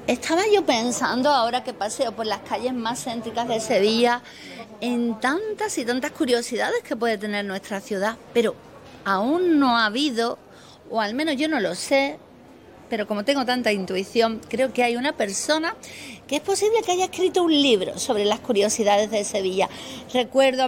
Estaba yo pensando, ahora que paseo por las calles más céntricas de Sevilla, en tantas y tantas curiosidades que puede tener nuestra ciudad, pero aún no ha habido, o al menos yo no lo sé, pero como tengo tanta intuición, creo que hay una persona que es posible que haya escrito un libro sobre las curiosidades de Sevilla. Recuerdo